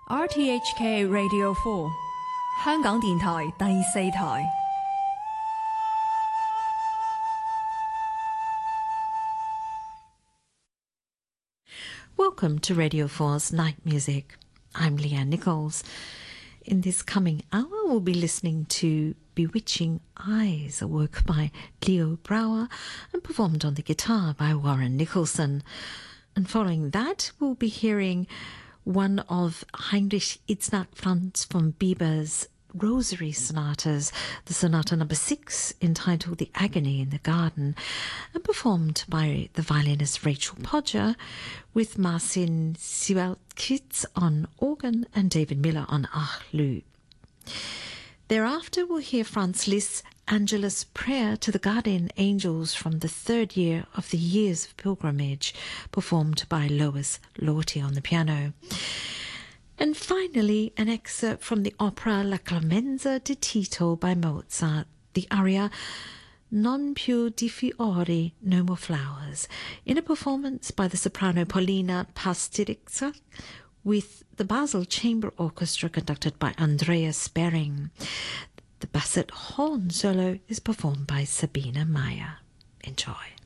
RTHK Radio 4香港電台第4台。 Welcome to Radio 4's Night Music. I'm Leanne Nichols. In this coming hour, we'll be listening to Bewitching Eyes, a work by Leo Brouwer and performed on the guitar by Warren Nicholson. And following that, we'll be hearing one of Heinrich Itzhak Franz von Bieber's Rosary Sonatas, the Sonata number 6, entitled The Agony in the Garden, and performed by the violinist Rachel Podger, with Marcin Siwałkiewicz on organ and David Miller on Arlou. Thereafter, we'll hear Franz Liszt's Angelus Prayer to the Guardian Angels from the third year of the Years of Pilgrimage, performed by Lois Lorty on the piano. And finally, an excerpt from the opera La Clemenza di Tito by Mozart, the aria Non più di fiori, No More Flowers, in a performance by the soprano Paulina Pastyryk with the Basel Chamber Orchestra conducted by Andrea Sperring. The basset horn solo is performed by Sabina Meyer. Enjoy.